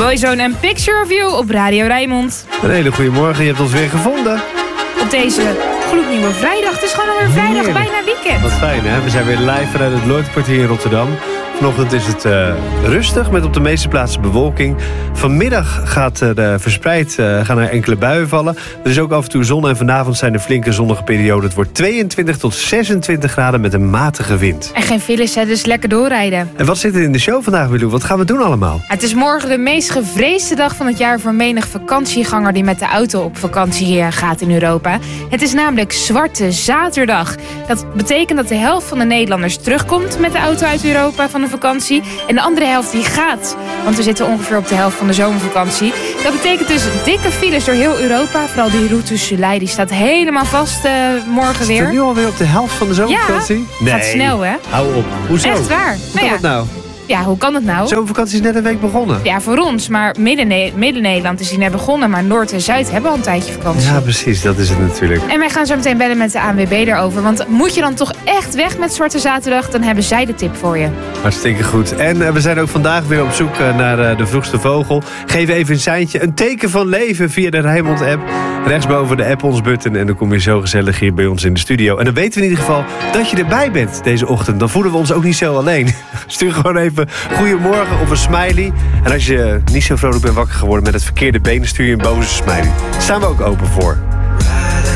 Boyzone en Picture of You op Radio Rijnmond. Een hele goede morgen, je hebt ons weer gevonden. Op deze gloednieuwe vrijdag. Het is gewoon alweer vrijdag, bijna weekend. Wat fijn, hè? We zijn weer live vanuit het Lloydkwartier in Rotterdam. Vanochtend is het rustig, met op de meeste plaatsen bewolking. Vanmiddag gaan er enkele buien vallen. Er is ook af en toe zon en vanavond zijn er flinke zonnige perioden. Het wordt 22 tot 26 graden met een matige wind. En geen files, hè, dus lekker doorrijden. En wat zit er in de show vandaag, Milou? Wat gaan we doen allemaal? Het is morgen de meest gevreesde dag van het jaar voor menig vakantieganger die met de auto op vakantie gaat in Europa. Het is namelijk Zwarte Zaterdag. Dat betekent dat de helft van de Nederlanders terugkomt met de auto uit Europa van een vakantie. En de andere helft die gaat. Want we zitten ongeveer op de helft van de zomervakantie. Dat betekent dus dikke files door heel Europa. Vooral die route Soleil, die staat helemaal vast morgen weer. Is het nu alweer op de helft van de zomervakantie? Ja, gaat snel, hè? Hou op. Hoezo? Echt waar. Hoe kan het nou? Ja, hoe kan het nou? Zomervakantie is net een week begonnen. Ja, voor ons. Maar Midden-Nederland is hier net begonnen. Maar Noord en Zuid hebben al een tijdje vakantie. Ja, precies. Dat is het natuurlijk. En wij gaan zo meteen bellen met de ANWB erover. Want moet je dan toch echt weg met Zwarte Zaterdag, dan hebben zij de tip voor je. Hartstikke goed. En we zijn ook vandaag weer op zoek naar de vroegste vogel. Geef even een seintje. Een teken van leven via de Rijnmond-app. Rechtsboven de app ons button. En dan kom je zo gezellig hier bij ons in de studio. En dan weten we in ieder geval dat je erbij bent deze ochtend. Dan voelen we ons ook niet zo alleen. Stuur gewoon even goedemorgen of een smiley. En als je niet zo vrolijk bent wakker geworden met het verkeerde been, stuur je een boze smiley. Daar staan we ook open voor.